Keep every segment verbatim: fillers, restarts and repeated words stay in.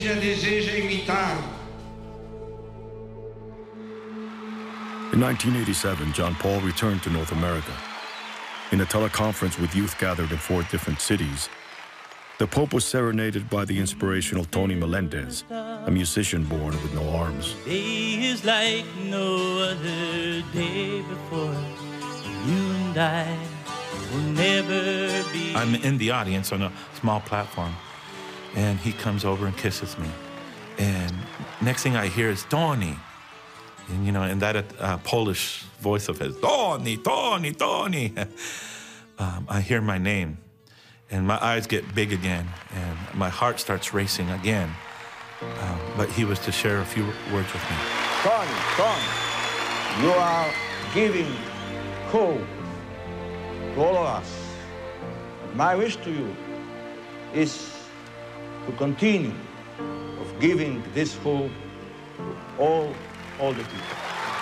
In nineteen eighty-seven, John Paul returned to North America. In a teleconference with youth gathered in four different cities, the Pope was serenaded by the inspirational Tony Melendez, a musician born with no arms. Day is like no other day before. You and I will never be. I'm in the audience on a small platform, and he comes over and kisses me. And next thing I hear is Tony. And, you know, in that uh, Polish voice of his, Tony, Tony, Tony. um, I hear my name, and my eyes get big again, and my heart starts racing again. Um, but he was to share a few words with me. Tony, Tony, you are giving hope to all of us. My wish to you is to continue of giving this hope to all, all the people.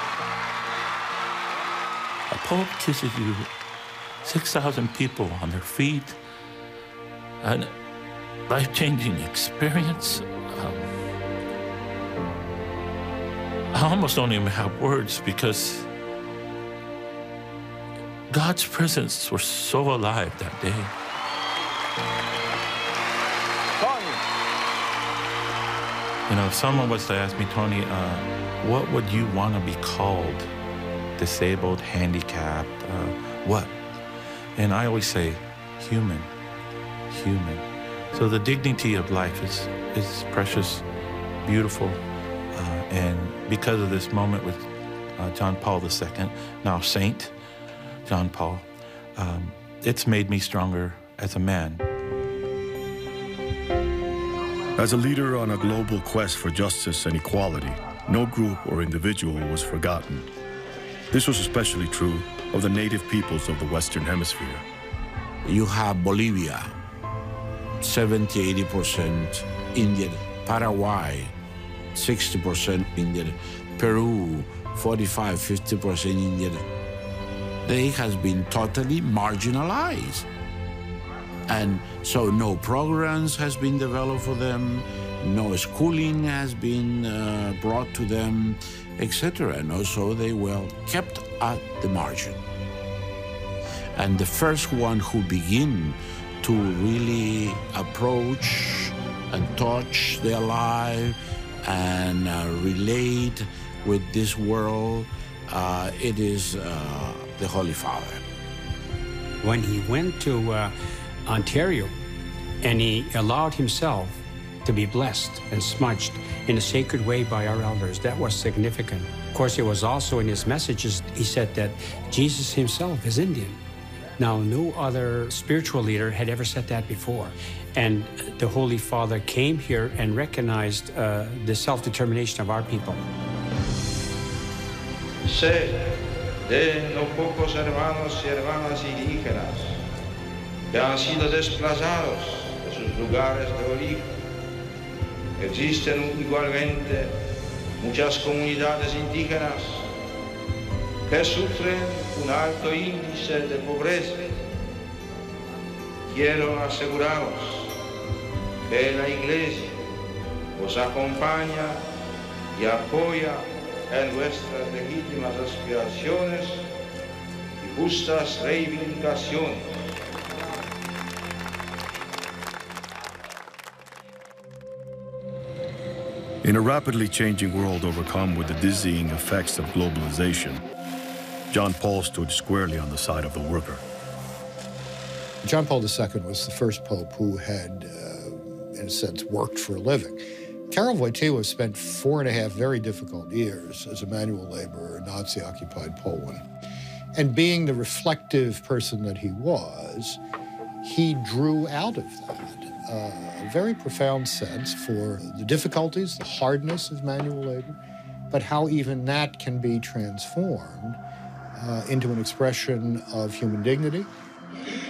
A pope kisses you, six thousand people on their feet, a life-changing experience. Um, I almost don't even have words because God's presence was so alive that day. Tony. You know, if someone was to ask me, Tony, uh, what would you want to be called? Disabled, handicapped, uh, what? And I always say, human, human. So the dignity of life is, is precious, beautiful, uh, and because of this moment with uh, John Paul the Second, now Saint John Paul, um, it's made me stronger as a man. As a leader on a global quest for justice and equality, no group or individual was forgotten. This was especially true of the native peoples of the Western Hemisphere. You have Bolivia, seventy, eighty percent Indian. Paraguay, sixty percent Indian. Peru, forty-five, fifty percent Indian. They has been totally marginalized. And so no programs has been developed for them, no schooling has been uh, brought to them, et cetera. And also they were kept at the margin. And the first one who begin to really approach and touch their life and uh, relate with this world, uh, it is uh, the Holy Father. When he went to uh, Ontario and he allowed himself to be blessed and smudged in a sacred way by our elders, that was significant. Of course, it was also in his messages, he said that Jesus himself is Indian. Now, no other spiritual leader had ever said that before. And the Holy Father came here and recognized uh, the self-determination of our people. Sé de los pocos hermanos y hermanas indígenas que han sido desplazados de sus lugares de origen. Existen igualmente muchas comunidades indígenas que sufren un alto índice de pobreza. Quiero aseguraros que la Iglesia os acompaña y apoya en vuestras legítimas aspiraciones y justas reivindicaciones. In a rapidly changing world overcome with the dizzying effects of globalization, John Paul stood squarely on the side of the worker. John Paul the Second was the first pope who had, uh, in a sense, worked for a living. Karol Wojtyła spent four and a half very difficult years as a manual laborer in Nazi-occupied Poland. And being the reflective person that he was, he drew out of that uh, a very profound sense for the difficulties, the hardness of manual labor, but how even that can be transformed uh, into an expression of human dignity.